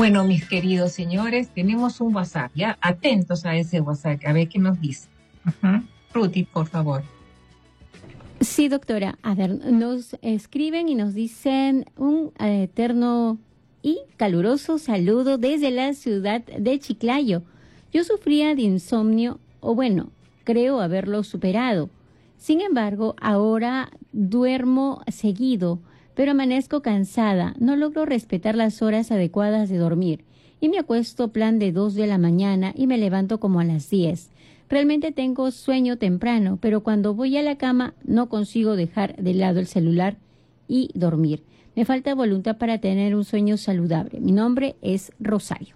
Bueno, mis queridos señores, tenemos un WhatsApp, ¿ya? Atentos a ese WhatsApp, a ver qué nos dice. Ruti, por favor. Sí, doctora. A ver, nos escriben y nos dicen un eterno y caluroso saludo desde la ciudad de Chiclayo. Yo sufría de insomnio, o bueno, creo haberlo superado. Sin embargo, ahora duermo seguido, pero amanezco cansada. No logro respetar las horas adecuadas de dormir y me acuesto plan de 2 de la mañana y me levanto como a las 10. Realmente tengo sueño temprano, pero cuando voy a la cama no consigo dejar de lado el celular y dormir. Me falta voluntad para tener un sueño saludable. Mi nombre es Rosario.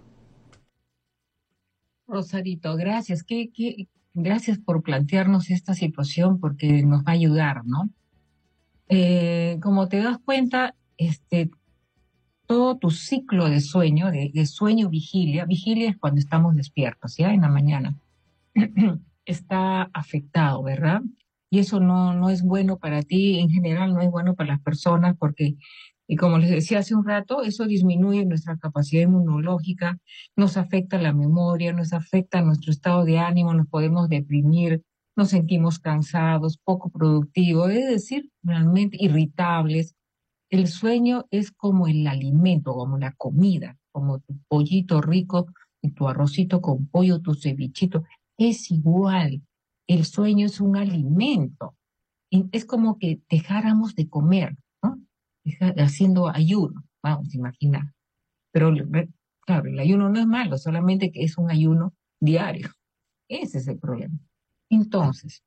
Rosarito, gracias. Gracias por plantearnos esta situación porque nos va a ayudar, ¿no? Como te das cuenta, todo tu ciclo de sueño, de sueño-vigilia, vigilia es cuando estamos despiertos, ¿ya? En la mañana, está afectado, ¿verdad? Y eso no es bueno para ti, en general no es bueno para las personas porque, y como les decía hace un rato, eso disminuye nuestra capacidad inmunológica, nos afecta la memoria, nos afecta nuestro estado de ánimo, nos podemos deprimir, nos sentimos cansados, poco productivos, es decir, realmente irritables. El sueño es como el alimento, como la comida, como tu pollito rico y tu arrocito con pollo, tu cevichito. Es igual. El sueño es un alimento. Y es como que dejáramos de comer, ¿no? Haciendo ayuno, vamos a imaginar. Pero claro, el ayuno no es malo, solamente que es un ayuno diario. Ese es el problema. Entonces,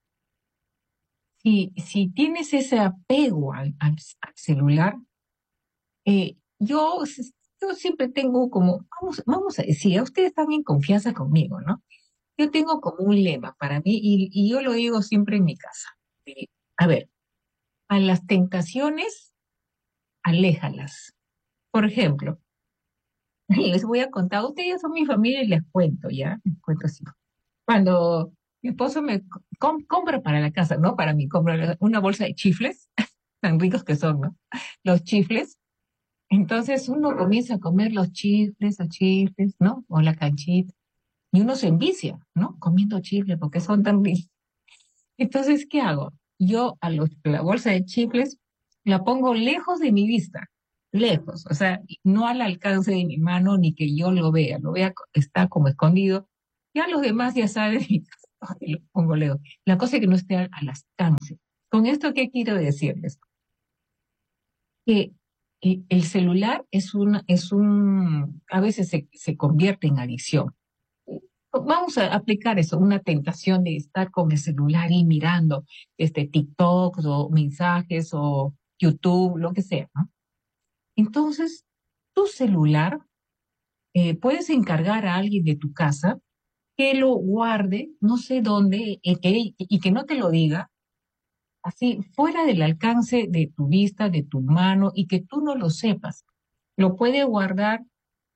si tienes ese apego al celular, eh, yo, yo siempre tengo como, vamos a decir, ustedes están en confianza conmigo, ¿no? Yo tengo como un lema para mí y yo lo digo siempre en mi casa. A ver, a las tentaciones, aléjalas. Por ejemplo, les voy a contar, ustedes ya son mi familia y les cuento, ¿ya? Les cuento así. Cuando mi esposo me compra para la casa, ¿no? Para mí, compra una bolsa de chifles, tan ricos que son, ¿no? Los chifles. Entonces uno comienza a comer los chifles, ¿no? O la canchita, y uno se envicia, ¿no? Comiendo chifles porque son tan ricos. Entonces, ¿qué hago? Yo la bolsa de chifles la pongo lejos de mi vista, lejos, o sea, no al alcance de mi mano ni que yo lo vea, está como escondido. Ya los demás ya saben y lo pongo lejos. La cosa es que no esté al alcance. ¿Con esto qué quiero decirles? Que el celular a veces se convierte en adicción. Vamos a aplicar eso, una tentación de estar con el celular y mirando TikTok o mensajes o YouTube, lo que sea, ¿no? Entonces, tu celular, puedes encargar a alguien de tu casa que lo guarde, no sé dónde, y que no te lo diga, así, fuera del alcance de tu vista, de tu mano, y que tú no lo sepas. Lo puede guardar,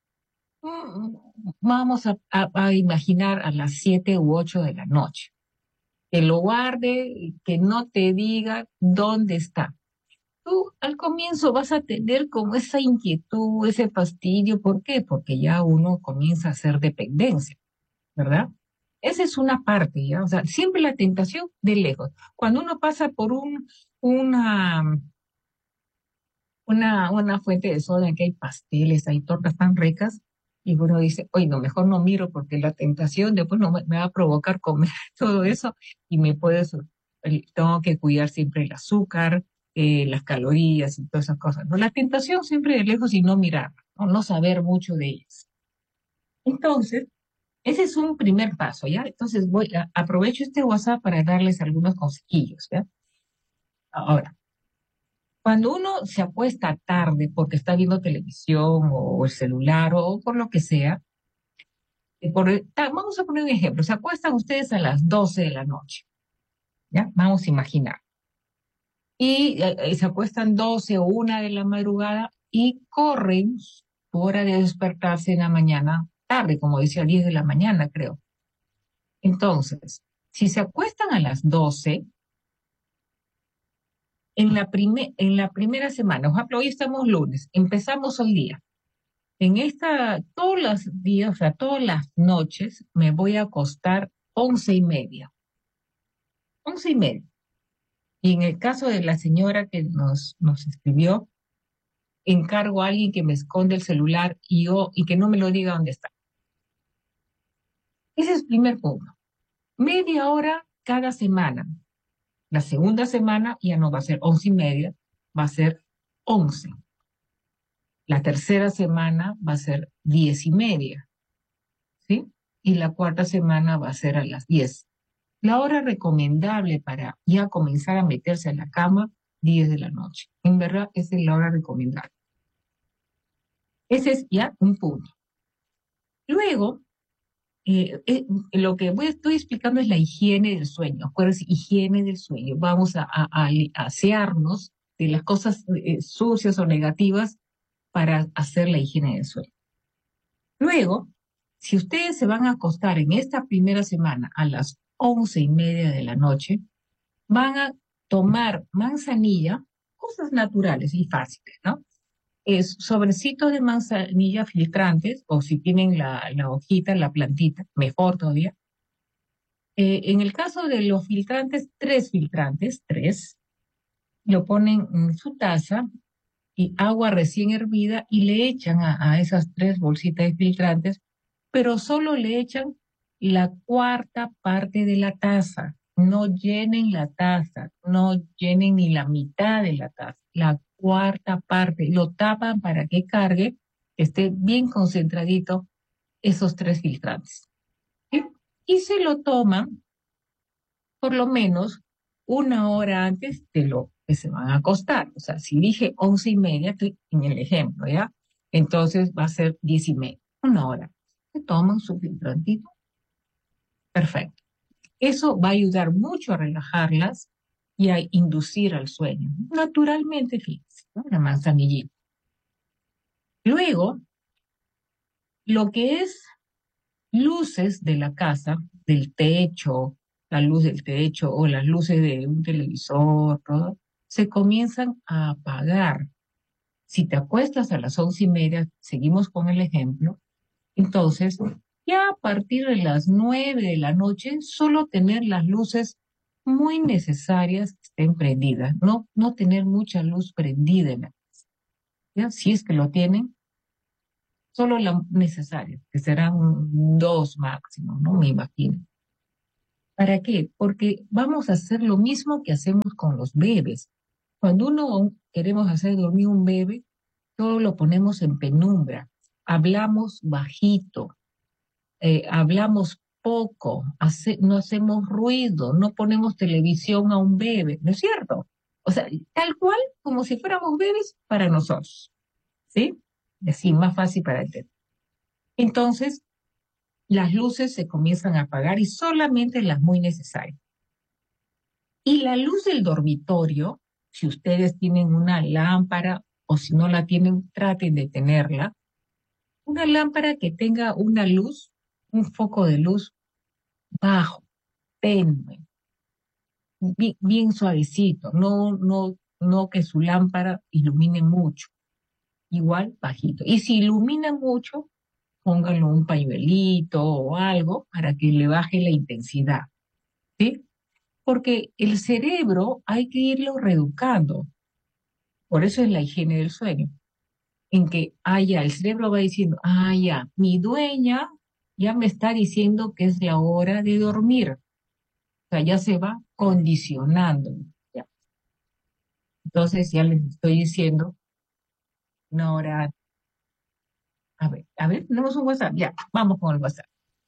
vamos a imaginar a las 7 u 8 de la noche. Que lo guarde, y que no te diga dónde está. Tú al comienzo vas a tener como esa inquietud, ese fastidio. ¿Por qué? Porque ya uno comienza a hacer dependencia, ¿verdad? Esa es una parte, ¿ya? O sea, siempre la tentación de lejos. Cuando uno pasa por una, una fuente de soda en que hay pasteles, hay tortas tan ricas, y uno dice, oye, no, mejor no miro porque la tentación después no me va a provocar comer todo eso y tengo que cuidar siempre el azúcar, las calorías y todas esas cosas, ¿no? La tentación siempre de lejos y no mirar, ¿no? No saber mucho de ellas. Entonces, ese es un primer paso, ¿ya? Entonces aprovecho este WhatsApp para darles algunos consejillos, ¿ya? Ahora, cuando uno se acuesta tarde porque está viendo televisión o el celular o por lo que sea, vamos a poner un ejemplo, se acuestan ustedes a las 12 de la noche, ¿ya? Vamos a imaginar. Y se acuestan 12 o 1 de la madrugada y corren su hora de despertarse en la mañana, tarde, como decía, 10 de la mañana, creo. Entonces, si se acuestan a las 12, en la primera semana, por ejemplo, hoy estamos lunes, empezamos hoy día. todos los días, o sea, todas las noches, me voy a acostar 11:30. 11:30. Y en el caso de la señora que nos escribió, encargo a alguien que me esconde el celular y que no me lo diga dónde está. Ese es el primer punto. Media hora cada semana. La segunda semana ya no va a ser 11:30, va a ser 11. La tercera semana va a ser 10:30, ¿sí? Y la cuarta semana va a ser a las 10. La hora recomendable para ya comenzar a meterse a la cama, 10 de la noche. En verdad, esa es la hora recomendable. Ese es ya un punto. Luego, lo que estoy explicando es la higiene del sueño. Acuérdense, higiene del sueño. Vamos a asearnos de las cosas sucias o negativas para hacer la higiene del sueño. Luego, si ustedes se van a acostar en esta primera semana a las 11:30 de la noche, van a tomar manzanilla, cosas naturales y fáciles, ¿no? Es sobrecitos de manzanilla filtrantes, o si tienen la hojita, la plantita, mejor todavía. En el caso de los filtrantes, tres, lo ponen en su taza y agua recién hervida y le echan a esas 3 bolsitas de filtrantes, pero solo le echan la cuarta parte de la taza. No llenen la taza, no llenen ni la mitad de la taza, la cuarta parte. Lo tapan para que cargue, que esté bien concentradito esos 3 filtrantes. ¿Sí? Y se lo toman por lo menos una hora antes de lo que se van a acostar. O sea, si dije 11:30, estoy en el ejemplo, ¿ya? Entonces va a ser 10:30, una hora. Se toman su filtrantito, perfecto. Eso va a ayudar mucho a relajarlas y a inducir al sueño. Naturalmente, fíjense, ¿no? La manzanillita. Luego, lo que es luces de la casa, del techo, la luz del techo o las luces de un televisor, todo, se comienzan a apagar. Si te acuestas a las 11:30, seguimos con el ejemplo, entonces ya a partir de las 9 de la noche, solo tener las luces muy necesarias que estén prendidas, no tener mucha luz prendida en la casa, ¿ya? Si es que lo tienen, solo la necesaria, que serán 2 máximo, ¿no? Me imagino. ¿Para qué? Porque vamos a hacer lo mismo que hacemos con los bebés. Cuando uno queremos hacer dormir un bebé, todo lo ponemos en penumbra, hablamos bajito, hablamos poco, no hacemos ruido, no ponemos televisión a un bebé, ¿no es cierto? O sea, tal cual como si fuéramos bebés para nosotros, ¿sí? Así, más fácil para entender. Entonces, las luces se comienzan a apagar y solamente las muy necesarias. Y la luz del dormitorio, si ustedes tienen una lámpara o si no la tienen, traten de tenerla. Una lámpara que tenga una luz, un foco de luz bajo, tenue, bien, bien suavecito, no que su lámpara ilumine mucho, igual bajito. Y si ilumina mucho, pónganlo un pañuelito o algo para que le baje la intensidad, ¿sí? Porque el cerebro hay que irlo reeducando. Por eso es la higiene del sueño, en que, ya, el cerebro va diciendo, ya, mi dueña ya me está diciendo que es la hora de dormir. O sea, ya se va condicionando. ¿Ya? Entonces ya les estoy diciendo una hora. Tenemos un WhatsApp. Ya, vamos con el WhatsApp.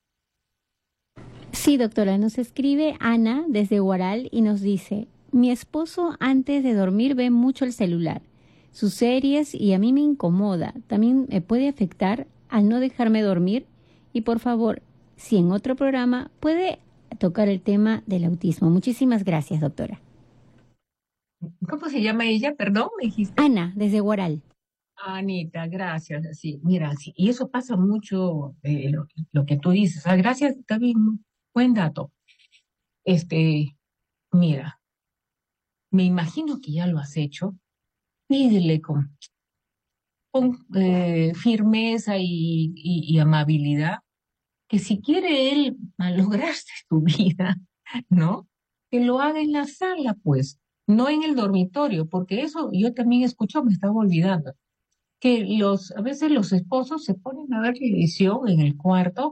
Sí, doctora, nos escribe Ana desde Guaral y nos dice, mi esposo antes de dormir ve mucho el celular, sus series y a mí me incomoda. También me puede afectar al no dejarme dormir. Y por favor, si en otro programa puede tocar el tema del autismo. Muchísimas gracias, doctora. ¿Cómo se llama ella? Perdón, me dijiste. Ana, desde Guaral. Anita, gracias. Sí, mira, sí, y eso pasa mucho, lo que tú dices. Gracias, también, buen dato. Mira, me imagino que ya lo has hecho. Pídele, con firmeza y amabilidad, que si quiere él malograrse tu vida, ¿no? Que lo haga en la sala, pues, no en el dormitorio, porque eso yo también escucho, me estaba olvidando, que a veces los esposos se ponen a ver televisión en el cuarto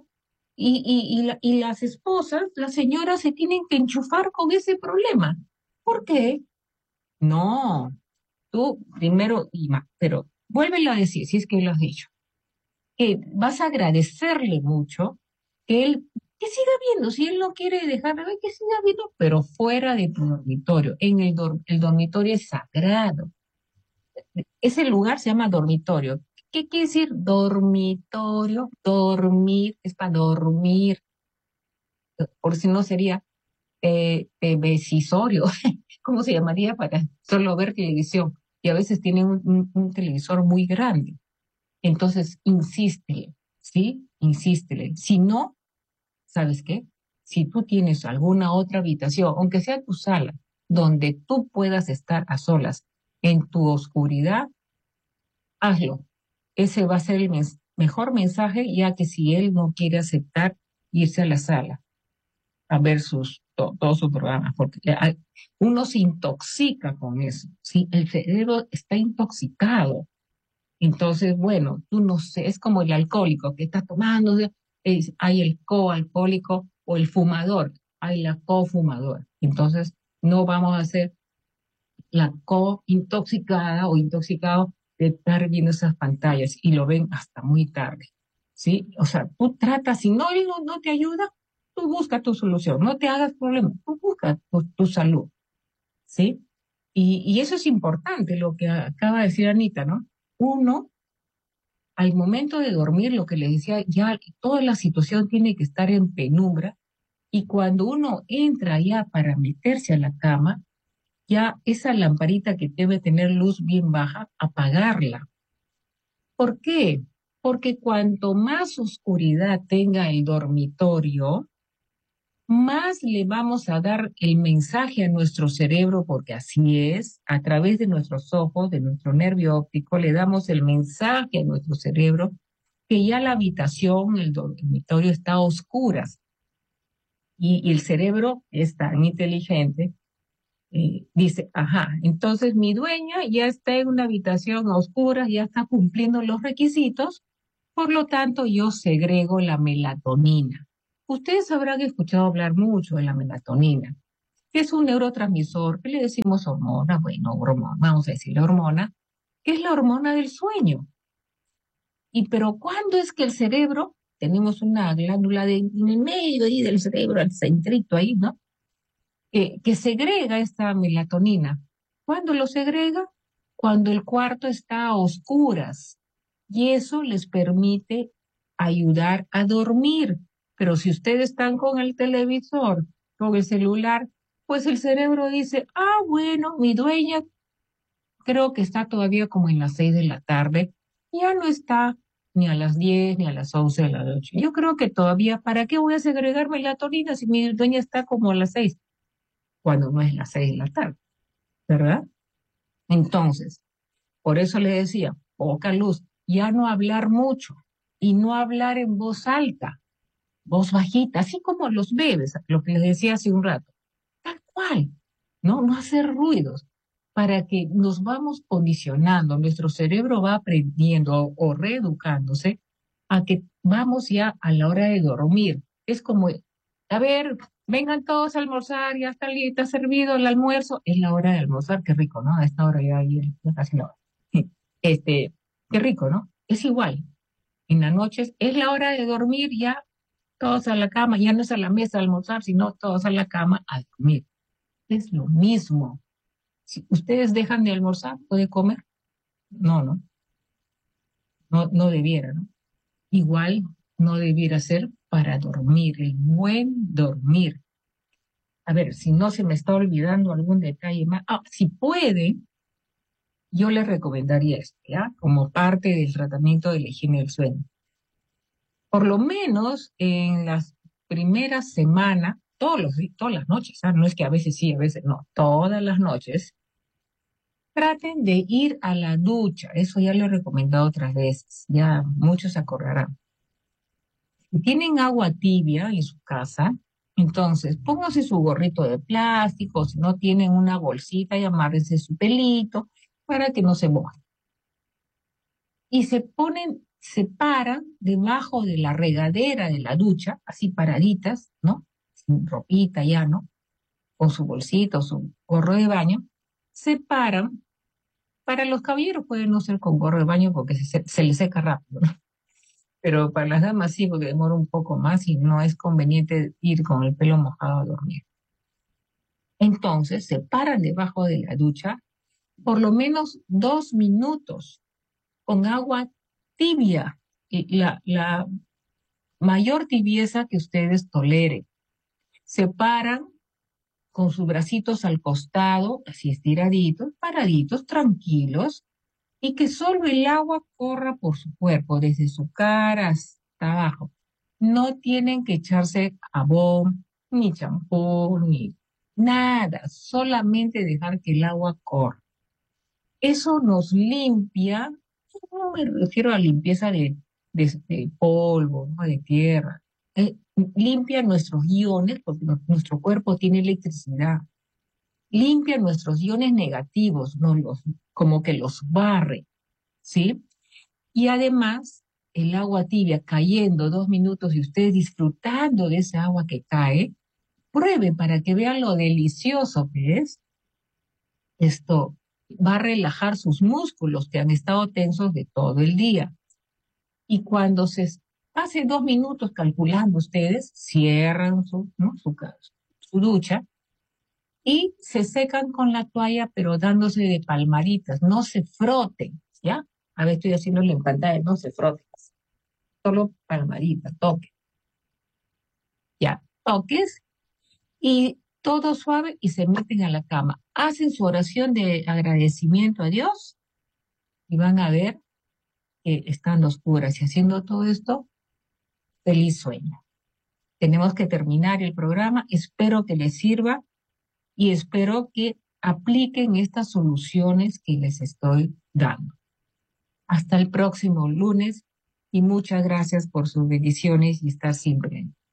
y las esposas, las señoras se tienen que enchufar con ese problema. ¿Por qué? No, tú primero, pero vuélvelo a decir, si es que lo has dicho, que vas a agradecerle mucho que él, que siga viendo, si él no quiere dejar de ver, que siga viendo, pero fuera de tu dormitorio. El dormitorio es sagrado. Ese lugar se llama dormitorio. ¿Qué quiere decir dormitorio? Dormir, es para dormir, por si no sería besisorio. ¿Cómo se llamaría para solo ver televisión? Y a veces tienen un televisor muy grande. Entonces, insístele, ¿sí? Insístele. Si no, ¿sabes qué? Si tú tienes alguna otra habitación, aunque sea tu sala, donde tú puedas estar a solas en tu oscuridad, hazlo. Ese va a ser el mejor mensaje, ya que si él no quiere aceptar irse a la sala a ver todos sus programas, porque uno se intoxica con eso, ¿sí? El cerebro está intoxicado. Entonces, bueno, tú no sé, es como el alcohólico que está tomando, hay el coalcohólico o el fumador, hay la cofumadora. Entonces, no vamos a hacer la co-intoxicada o intoxicado de estar viendo esas pantallas y lo ven hasta muy tarde, ¿sí? O sea, tú tratas, si no, él no te ayuda, tú busca tu solución, no te hagas problema, tú busca tu salud, ¿sí? Y eso es importante, lo que acaba de decir Anita, ¿no? Uno, al momento de dormir, lo que le decía, ya toda la situación tiene que estar en penumbra y cuando uno entra ya para meterse a la cama, ya esa lamparita que debe tener luz bien baja, apagarla. ¿Por qué? Porque cuanto más oscuridad tenga el dormitorio, más le vamos a dar el mensaje a nuestro cerebro, porque así es, a través de nuestros ojos, de nuestro nervio óptico, le damos el mensaje a nuestro cerebro que ya la habitación, el dormitorio está a oscuras y el cerebro es tan inteligente, dice, ajá, entonces mi dueña ya está en una habitación a oscuras, ya está cumpliendo los requisitos, por lo tanto yo segrego la melatonina. Ustedes habrán escuchado hablar mucho de la melatonina, que es un neurotransmisor, que le decimos hormona, bueno, hormona, vamos a decirle hormona, que es la hormona del sueño. Pero ¿cuándo es que el cerebro, tenemos una glándula en el medio ahí del cerebro, al centrito ahí, ¿no? Que segrega esta melatonina. ¿Cuándo lo segrega? Cuando el cuarto está a oscuras. Y eso les permite ayudar a dormir. Pero si ustedes están con el televisor, con el celular, pues el cerebro dice, ah, bueno, mi dueña creo que está todavía como en las 6 de la tarde, ya no está ni a las 10 ni a las 11 de la noche. Yo creo que todavía, ¿para qué voy a segregar melatonina si mi dueña está como a las 6 cuando no es las 6 de la tarde, ¿verdad? Entonces, por eso le decía, poca luz, ya no hablar mucho y no hablar en voz alta, voz bajita, así como los bebés, lo que les decía hace un rato, tal cual, ¿no? No hacer ruidos para que nos vamos condicionando, nuestro cerebro va aprendiendo o reeducándose a que vamos ya a la hora de dormir. Es como, a ver, vengan todos a almorzar, ya está servido el almuerzo, es la hora de almorzar, qué rico, ¿no? A esta hora ya casi la hora. Qué rico, ¿no? Es igual, en las noches es la hora de dormir ya, todos a la cama, ya no es a la mesa a almorzar, sino todos a la cama a dormir. Es lo mismo. Si ustedes dejan de almorzar, ¿puede comer? No, no, no debiera, ¿no? Igual no debiera ser para dormir, el buen dormir. A ver, si no se me está olvidando algún detalle más, si puede, yo le recomendaría esto, ¿ya? Como parte del tratamiento de la higiene del sueño. Por lo menos en las primeras semanas, todas las noches, ¿ah? No es que a veces sí, a veces no, todas las noches, Traten de ir a la ducha, eso ya lo he recomendado otras veces, ya muchos se acordarán. Si tienen agua tibia en su casa, entonces pónganse su gorrito de plástico, si no tienen una bolsita y amárrense su pelito para que no se mojen. Y se paran debajo de la regadera de la ducha, así paraditas, ¿no? Sin ropita ya, ¿no? Con su bolsito, su gorro de baño, se paran. Para los caballeros puede no ser con gorro de baño porque se les seca rápido, ¿no? Pero para las damas sí, porque demora un poco más y no es conveniente ir con el pelo mojado a dormir. Entonces se paran debajo de la ducha por lo menos 2 minutos con agua tibia, y la mayor tibieza que ustedes toleren. Se paran con sus bracitos al costado, así estiraditos, paraditos, tranquilos, y que solo el agua corra por su cuerpo, desde su cara hasta abajo. No tienen que echarse jabón, ni champú, ni nada, solamente dejar que el agua corra. Eso nos limpia, no me refiero a limpieza de polvo, ¿no? De tierra. Limpia nuestros iones, porque nuestro cuerpo tiene electricidad. Limpia nuestros iones negativos, no como que los barre, ¿sí? Y además, el agua tibia cayendo 2 minutos y ustedes disfrutando de esa agua que cae, prueben para que vean lo delicioso que es. Esto va a relajar sus músculos que han estado tensos de todo el día. Y cuando se pase 2 minutos calculando ustedes, cierran ¿no? su ducha y se secan con la toalla, pero dándose de palmaditas, no se froten, ¿ya? A ver, estoy haciéndolo en pantalla, no se froten, solo palmadita, toque, ya, toques y todo suave y se meten a la cama. Hacen su oración de agradecimiento a Dios y van a ver que están oscuras y haciendo todo esto, feliz sueño. Tenemos que terminar el programa, espero que les sirva y espero que apliquen estas soluciones que les estoy dando. Hasta el próximo lunes y muchas gracias por sus bendiciones y estar siempre